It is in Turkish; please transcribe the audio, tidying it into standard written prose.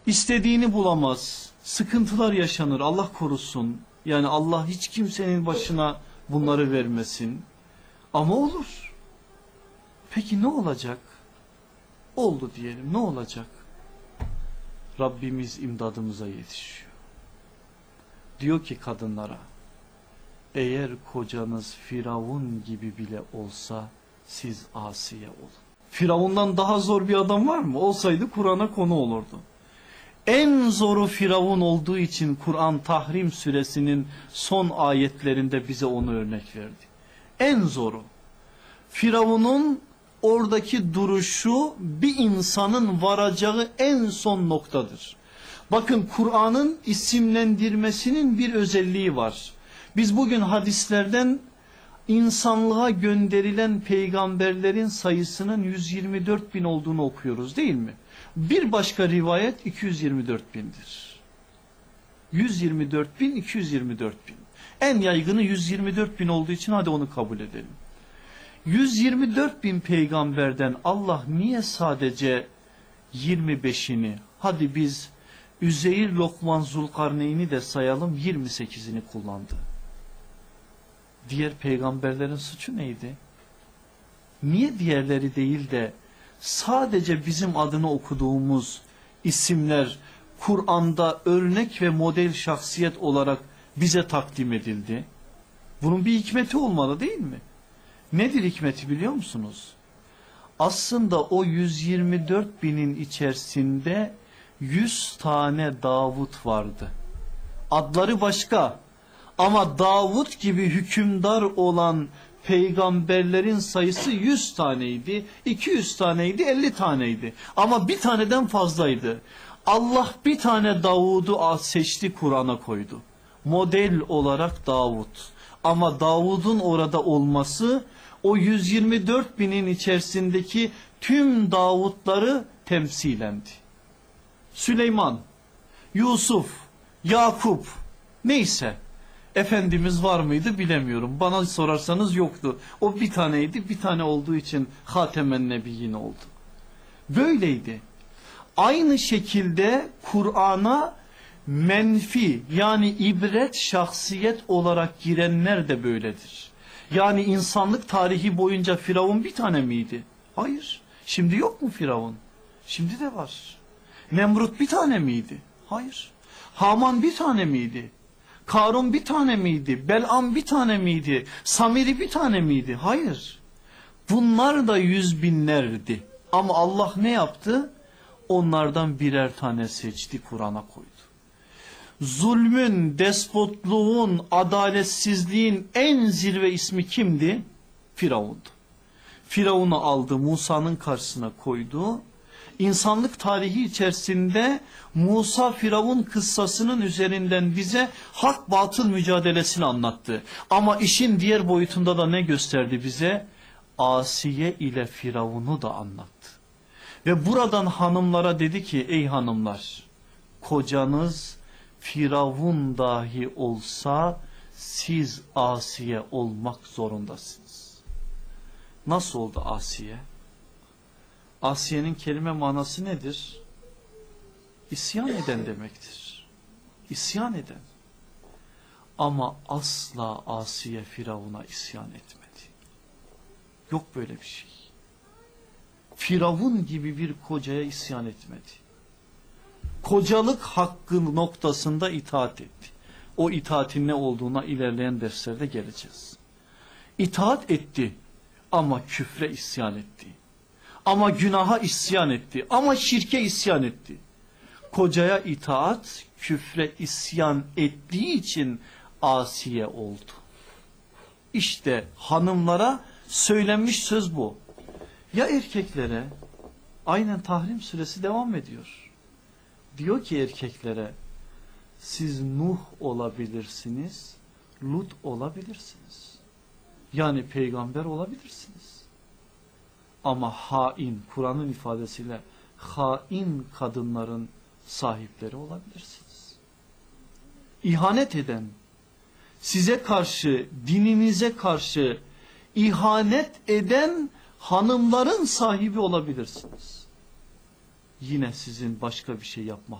İstediğini bulamaz, sıkıntılar yaşanır, Allah korusun. Yani Allah hiç kimsenin başına bunları vermesin. Ama olur. Peki ne olacak? Oldu diyelim, ne olacak? Rabbimiz imdadımıza yetişiyor. Diyor ki kadınlara, eğer kocanız Firavun gibi bile olsa siz Asiye olun. Firavundan daha zor bir adam var mı? Olsaydı Kur'an'a konu olurdu. En zoru Firavun olduğu için Kur'an Tahrim suresinin son ayetlerinde bize onu örnek verdi. En zoru. Firavun'un oradaki duruşu bir insanın varacağı en son noktadır. Bakın Kur'an'ın isimlendirmesinin bir özelliği var. Biz bugün hadislerden insanlığa gönderilen peygamberlerin sayısının 124 bin olduğunu okuyoruz değil mi? Bir başka rivayet 224 bindir. 124 bin, 224 bin. En yaygını 124 bin olduğu için hadi onu kabul edelim. 124 bin peygamberden Allah niye sadece 25'ini, hadi biz Üzeyir, Lokman, Zulkarneyn'i de sayalım, 28'ini kullandı? Diğer peygamberlerin suçu neydi? Niye diğerleri değil de sadece bizim adını okuduğumuz isimler Kur'an'da örnek ve model şahsiyet olarak bize takdim edildi? Bunun bir hikmeti olmalı değil mi? Nedir hikmeti biliyor musunuz? Aslında o 124 binin içerisinde 100 tane Davut vardı. Adları başka ama Davut gibi hükümdar olan peygamberlerin sayısı 100 taneydi, 200 taneydi, 50 taneydi. Ama bir taneden fazlaydı. Allah bir tane Davud'u seçti, Kur'an'a koydu. Model olarak Davud. Ama Davud'un orada olması o 124 binin içerisindeki tüm Davudları temsilendi. Süleyman, Yusuf, Yakup, neyse. Efendimiz var mıydı bilemiyorum. Bana sorarsanız yoktu. O bir taneydi, bir tane olduğu için Hatemen Nebiyyin oldu. Böyleydi. Aynı şekilde Kur'an'a menfi yani ibret şahsiyet olarak girenler de böyledir. Yani insanlık tarihi boyunca Firavun bir tane miydi? Hayır. Şimdi yok mu Firavun? Şimdi de var. Nemrut bir tane miydi? Hayır. Haman bir tane miydi? Karun bir tane miydi? Belam bir tane miydi? Samiri bir tane miydi? Hayır. Bunlar da yüz binlerdi. Ama Allah ne yaptı? Onlardan birer tane seçti, Kur'an'a koydu. Zulmün, despotluğun, adaletsizliğin en zirve ismi kimdi? Firavun'du. Firavun'u aldı, Musa'nın karşısına koydu. İnsanlık tarihi içerisinde Musa Firavun kıssasının üzerinden bize hak batıl mücadelesini anlattı. Ama işin diğer boyutunda da ne gösterdi bize? Asiye ile Firavun'u da anlattı. Ve buradan hanımlara dedi ki, ey hanımlar, kocanız Firavun dahi olsa siz Asiye olmak zorundasınız. Nasıl oldu Asiye? Asiye'nin kelime manası nedir? İsyan eden demektir. İsyan eden. Ama asla Asiye Firavun'a isyan etmedi. Yok böyle bir şey. Firavun gibi bir kocaya isyan etmedi. Kocalık hakkı noktasında itaat etti. O itaatin ne olduğuna ilerleyen derslerde geleceğiz. İtaat etti ama küfre isyan etti. Ama günaha isyan etti. Ama şirke isyan etti. Kocaya itaat, küfre isyan ettiği için Asiye oldu. İşte hanımlara söylenmiş söz bu. Ya erkeklere? Aynen Tahrim suresi devam ediyor. Diyor ki erkeklere, siz Nuh olabilirsiniz, Lut olabilirsiniz. Yani peygamber olabilirsiniz. Ama hain, Kur'an'ın ifadesiyle hain kadınların sahipleri olabilirsiniz. İhanet eden, size karşı, dininize karşı ihanet eden hanımların sahibi olabilirsiniz. Yine sizin başka bir şey yapma